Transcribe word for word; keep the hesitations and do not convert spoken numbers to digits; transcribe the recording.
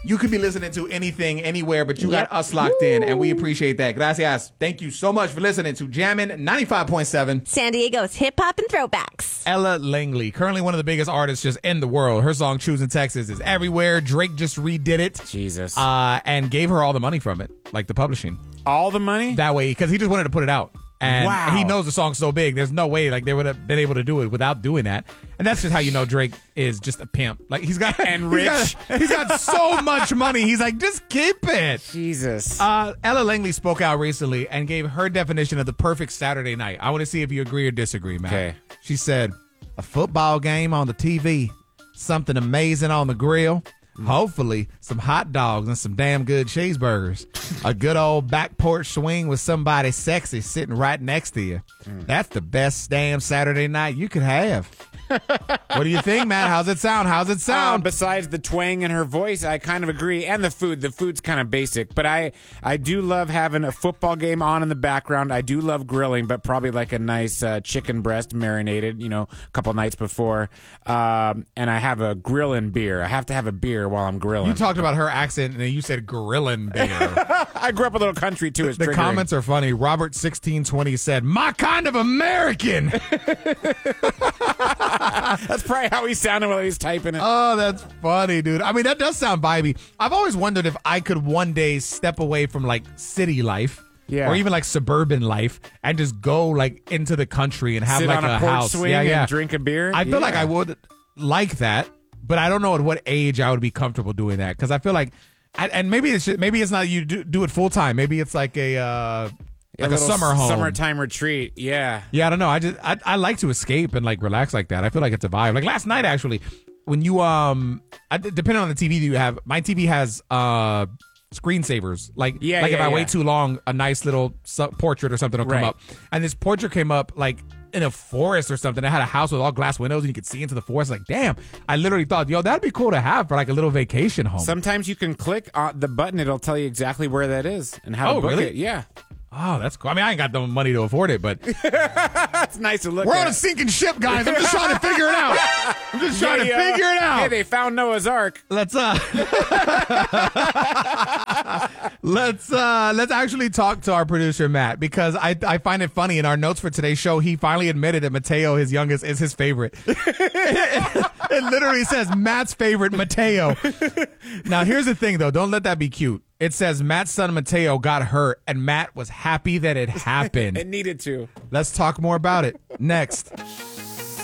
You could be listening to anything, anywhere, but you Yep. got us locked in, and we appreciate that. Gracias. Thank you so much for listening to Jammin' ninety-five point seven. San Diego's hip hop and throwbacks. Ella Langley, currently one of the biggest artists just in the world. Her song Choosing Texas is everywhere. Drake just redid it. Jesus. Uh, and gave her all the money from it, like the publishing. All the money? That way, because he just wanted to put it out. And Wow. he knows the song's so big, there's no way like they would have been able to do it without doing that. And that's just how you know Drake is just a pimp. Like he's got And he's got- rich. he's got so much money. He's like, just keep it. Jesus. Uh, Ella Langley spoke out recently and gave her definition of the perfect Saturday night. I want to see if you agree or disagree, Matt. Okay. She said, a football game on the T V, something amazing on the grill, hopefully some hot dogs and some damn good cheeseburgers, a good old back porch swing with somebody sexy sitting right next to you. That's the best damn Saturday night you could have. What do you think, Matt? How's it sound? How's it Um, sound? besides the twang in her voice, I kind of agree. And the food. The food's kind of basic. But I, I do love having a football game on in the background. I do love grilling, but probably like a nice uh, chicken breast marinated, you know, a couple nights before. Um, and I have a grilling beer. I have to have a beer while I'm grilling. You talked about her accent, and then you said grilling beer. I grew up a little country, too. It's The triggering. comments are funny. Robert sixteen twenty said, my kind of American. That's probably how he sounded while he was typing it. Oh, that's funny, dude. I mean, that does sound vibey. I've always wondered if I could one day step away from like city life. Yeah. Or even like suburban life and just go like into the country and have Sit like on a, a, porch house. swing yeah, yeah. and drink a beer. I feel Yeah. like I would like that, but I don't know at what age I would be comfortable doing that because I feel like, I, and maybe it's just, maybe it's not you do, do it full time. Maybe it's like a uh, like a, little summer home. Summertime retreat. Yeah. Yeah, I don't know. I just I, I like to escape and like relax like that. I feel like it's a vibe. Like last night, actually, when you um, I, depending on the T V that you have, my T V has uh screensavers. Like Yeah, like if yeah, I yeah. wait too long, a nice little su- portrait or something will come Right. up. And this portrait came up like in a forest or something. It had a house with all glass windows and you could see into the forest. Like, damn! I literally thought, yo, that'd be cool to have for like a little vacation home. Sometimes you can click on the button. It'll tell you exactly where that is and how Oh, to book really? it. Yeah. Oh, that's cool. I mean, I ain't got the money to afford it, but That's nice to look we're at. on a sinking ship, guys. I'm just trying to figure it out. I'm just trying Yeah, to yeah. figure it out. Hey, they found Noah's Ark. Let's uh let's uh let's actually talk to our producer Matt because I I find it funny in our notes for today's show he finally admitted that Mateo, his youngest, is his favorite. it, it literally says Matt's favorite Mateo. Now here's the thing though, don't let that be cute. It says Matt's son Mateo got hurt and Matt was happy that it happened. It needed to. Let's talk more about it next.